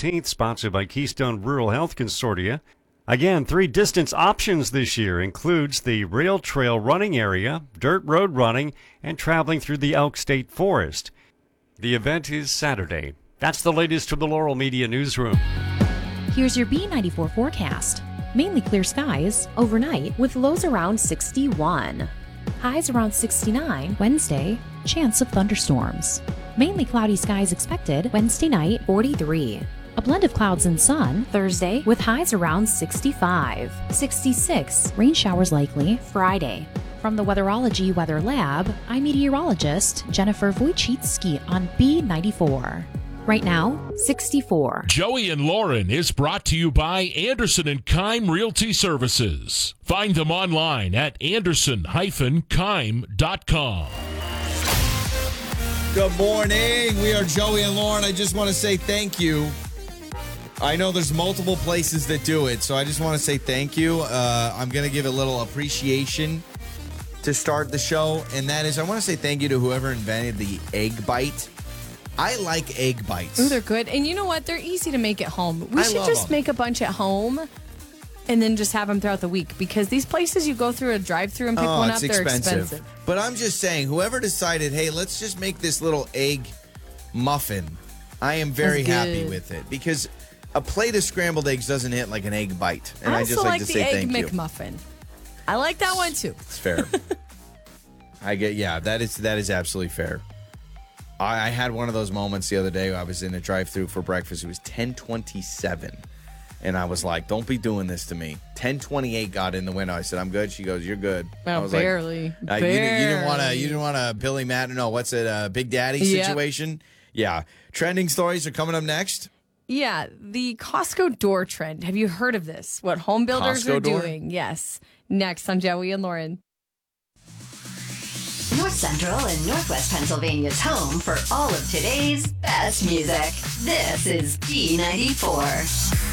15th, sponsored by Keystone Rural Health Consortia. Again, 3 distance options this year includes the rail trail running area, dirt road running, and traveling through the Elk State Forest. The event is Saturday. That's the latest from the Laurel Media Newsroom. Here's your B94 forecast. Mainly clear skies overnight with lows around 61. Highs around 69 Wednesday. Chance of thunderstorms. Mainly cloudy skies expected Wednesday night, 43. A blend of clouds and sun Thursday with highs around 65. 66. Rain showers likely Friday. From the Weatherology Weather Lab, I'm meteorologist Jennifer Wojcicki on B94. Right now, 64. Joey and Lauren is brought to you by Anderson and Keim Realty Services. Find them online at anderson-keim.com. Good morning. We are Joey and Lauren. I just want to say thank you. I know there's multiple places that do it, so I just want to say thank you. I'm going to give a little appreciation to start the show, and that is I want to say thank you to whoever invented the egg bite. I like egg bites. Ooh, they're good. And you know what? They're easy to make at home. We should just make a bunch at home and then just have them throughout the week, because these places you go through a drive-through and pick one up, they're expensive. But I'm just saying, whoever decided, hey, let's just make this little egg muffin, I am very happy with it, because a plate of scrambled eggs doesn't hit like an egg bite. And I just like to say thank you. I also like the egg McMuffin. I like that one too. It's fair. That is absolutely fair. I had one of those moments the other day. I was in a drive-thru for breakfast. It was 10:27, and I was like, "Don't be doing this to me." 10:28 got in the window. I said, "I'm good." She goes, "You're good." Well, I was barely. Like, you didn't want a Billy Madden. No, what's it? A Big Daddy situation? Yeah. Trending stories are coming up next. Yeah, the Costco door trend. Have you heard of this? What home builders are doing? Yes. Next on Joey and Lauren. North Central and Northwest Pennsylvania's home for all of today's best music. This is B94.